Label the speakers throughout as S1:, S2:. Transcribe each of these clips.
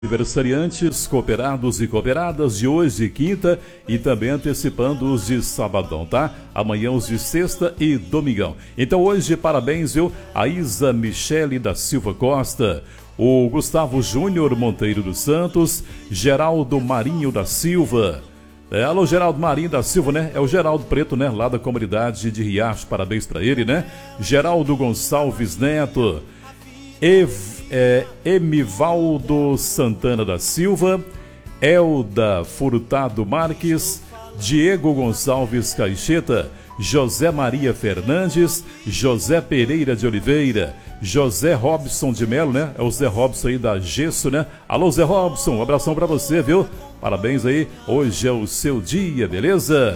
S1: Aniversariantes, cooperados e cooperadas de hoje, quinta, e também antecipando os de sabadão, tá? Amanhã os de sexta e domingão. Então hoje, parabéns, viu? A Isa Michele da Silva Costa, o Gustavo Júnior Monteiro dos Santos, Geraldo Marinho da Silva. Alô, Geraldo Marinho da Silva, né? É o Geraldo Preto, né? Lá da comunidade de Riacho, parabéns pra ele, né? Geraldo Gonçalves Neto, Emivaldo Santana da Silva, Elda Furtado Marques, Diego Gonçalves Caixeta, José Maria Fernandes, José Pereira de Oliveira, José Robson de Melo, né? É o Zé Robson aí da Gesso, né? Alô, Zé Robson, um abração pra você, viu? Parabéns aí, hoje é o seu dia, beleza?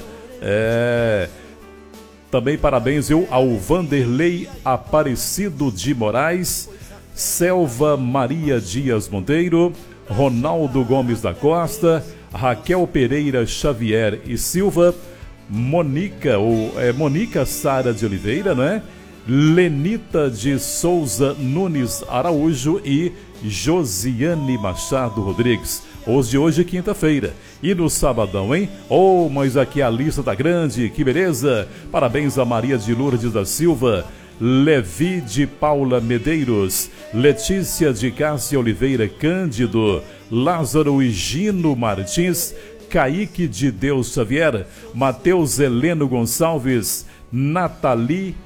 S1: Também parabéns, viu, ao Vanderlei Aparecido de Moraes, Selva Maria Dias Monteiro, Ronaldo Gomes da Costa, Raquel Pereira Xavier e Silva, Mônica Sara de Oliveira, né? Lenita de Souza Nunes Araújo e Josiane Machado Rodrigues. Os de hoje, quinta-feira. E no sabadão, hein? Oh, mas aqui a lista tá grande, que beleza! Parabéns a Maria de Lourdes da Silva, Levi de Paula Medeiros, Letícia de Cássia Oliveira Cândido, Lázaro Higino Martins, Kaique de Deus Xavier, Matheus Heleno Gonçalves, Nathalie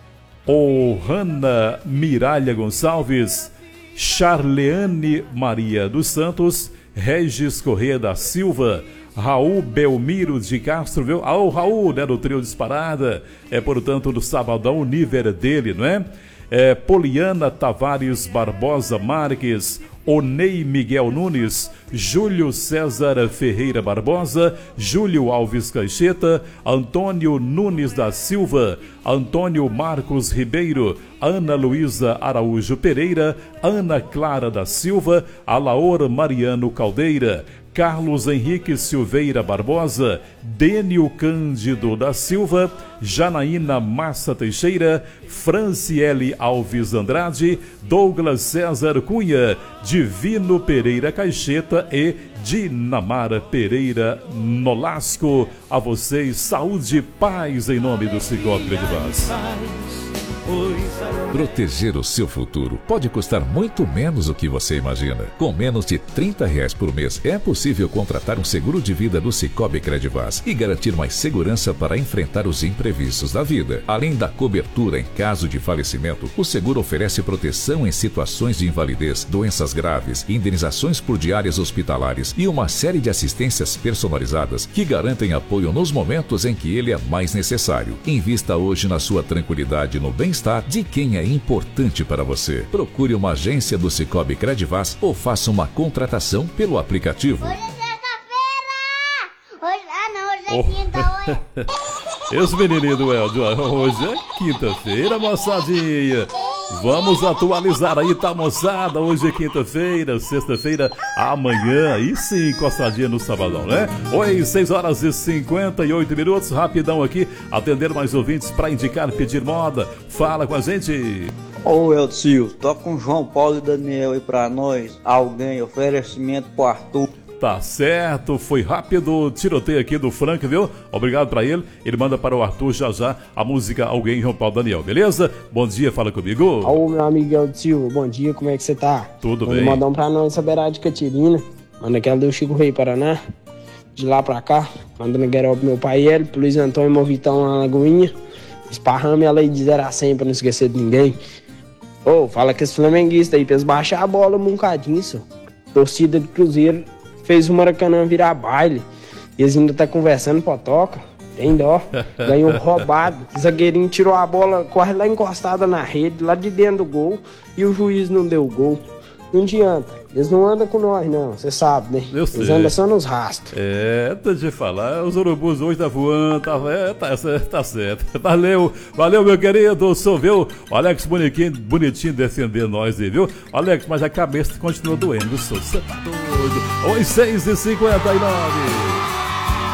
S1: Ohana Miralha Gonçalves, Charleane Maria dos Santos, Regis Corrêa da Silva, Raul Belmiro de Castro, viu? Ah, o Raul, né, do trio Disparada. Portanto, no sabadão, o nível dele, não é? Poliana Tavares Barbosa Marques, Onei Miguel Nunes, Júlio César Ferreira Barbosa, Júlio Alves Caixeta, Antônio Nunes da Silva, Antônio Marcos Ribeiro, Ana Luísa Araújo Pereira, Ana Clara da Silva, Alaor Mariano Caldeira, Carlos Henrique Silveira Barbosa, Dênio Cândido da Silva, Janaína Massa Teixeira, Franciele Alves Andrade, Douglas César Cunha, Divino Pereira Caixeta e Dinamara Pereira Nolasco. A vocês, saúde e paz em nome do Cicobi Credivaz.
S2: Proteger o seu futuro pode custar muito menos do que você imagina. Com menos de R$30 por mês, é possível contratar um seguro de vida do Cicobi Credivaz e garantir mais segurança para enfrentar os imprevistos da vida. Além da cobertura em caso de falecimento, o seguro oferece proteção em situações de invalidez, doenças graves, indenizações por diárias hospitalares e uma série de assistências personalizadas que garantem apoio nos momentos em que ele é mais necessário. Invista hoje na sua tranquilidade e no bem-estar de quem é importante para você. Procure uma agência do Cicobi Credivaz ou faça uma contratação pelo aplicativo.
S3: Hoje é quinta,
S1: Esse menininho do Eldio, hoje é quinta-feira, moçadinha. Vamos atualizar aí, tá, moçada? Hoje é quinta-feira, sexta-feira, amanhã, aí sim, encostadinha no sabadão, né? Oi, 6h58, rapidão aqui, atender mais ouvintes para indicar, pedir moda. Fala com a gente.
S4: Ô, Elcio, toca com João Paulo e Daniel aí pra nós. Alguém, oferecimento pro Arthur.
S1: Tá certo, foi rápido, tiroteio aqui do Frank, viu? Obrigado pra ele, ele manda para o Arthur já a música Alguém, João Paulo Daniel, beleza? Bom dia, fala comigo.
S5: Ô, meu amigo Elcio, bom dia, como é que você tá?
S1: Tudo bem.
S5: Mandar um pra nós, Saberá de Catirina, manda aquela do Chico Rei Paraná, de lá pra cá, mandando guerra pro meu pai ele, pro Luiz Antônio Movitão na Lagoinha, esparrame ela aí de 0 a 100 pra não esquecer de ninguém. Ô, fala que esse flamenguista aí fez baixar a bola um bocadinho, só. Torcida do Cruzeiro fez o Maracanã virar baile. E eles ainda tá conversando, potoca. Tem dó. Ganhou roubado. O zagueirinho tirou a bola, corre lá encostada na rede, lá de dentro do gol. E o juiz não deu gol. Não adianta. Eles não andam com nós, não. Você sabe, né? Eles andam só nos rastros.
S1: Tá de falar. Os urubus hoje tá voando. Tá certo. Valeu, meu querido. Sou, viu? O Alex bonitinho defender nós aí, viu? Alex, mas a cabeça continua doendo. Você tá doido. Oi, 6h59.